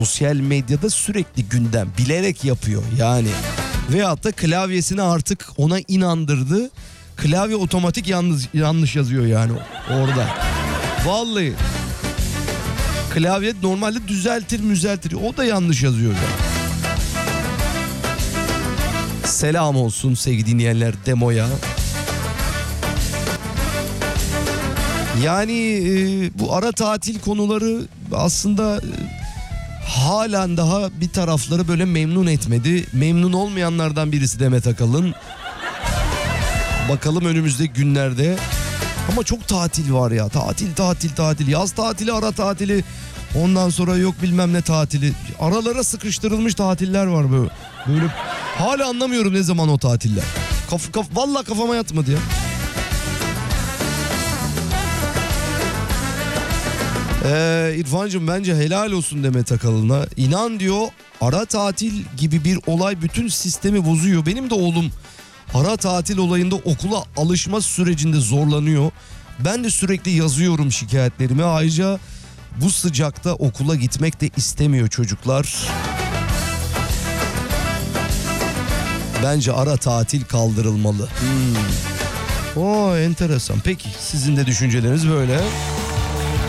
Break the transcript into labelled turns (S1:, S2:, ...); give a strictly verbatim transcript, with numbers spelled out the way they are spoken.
S1: Sosyal medyada sürekli gündem, bilerek yapıyor yani. Veyahut da klavyesini artık ona inandırdı. Klavye otomatik yalnız, yanlış yazıyor yani orada. Vallahi. Klavye normalde düzeltir müzeltir. O da yanlış yazıyor yani. Selam olsun sevgili dinleyenler demoya. Yani e, bu ara tatil konuları aslında e, halen daha bir tarafları böyle memnun etmedi. Memnun olmayanlardan birisi Demet Akalın. Bakalım önümüzdeki günlerde. Ama çok tatil var ya. Tatil tatil tatil. Yaz tatili, ara tatili. Ondan sonra yok bilmem ne tatili. Aralara sıkıştırılmış tatiller var böyle. Böyle hala anlamıyorum ne zaman o tatiller. Kaf, kaf, vallahi kafama yatmadı ya. Ee, İrfancığım bence helal olsun Demet Akalın'a. İnan diyor, ara tatil gibi bir olay bütün sistemi bozuyor. Benim de oğlum ara tatil olayında okula alışma sürecinde zorlanıyor. Ben de sürekli yazıyorum şikayetlerimi. Ayrıca bu sıcakta okula gitmek de istemiyor çocuklar. Bence ara tatil kaldırılmalı. Hmm. Oo, enteresan. Peki sizin de düşünceleriniz böyle.